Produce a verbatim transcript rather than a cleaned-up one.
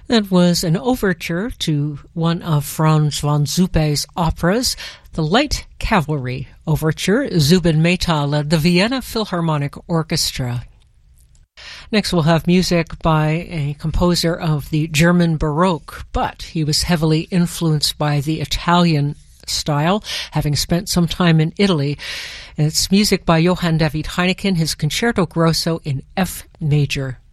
That was an overture to one of Franz von Zuppe's operas, the Light Cavalry Overture. Zubin Mehta led the Vienna Philharmonic Orchestra. Next we'll have music by a composer of the German Baroque, but he was heavily influenced by the Italian style, having spent some time in Italy. It's music by Johann David Heineken, his Concerto Grosso in F major.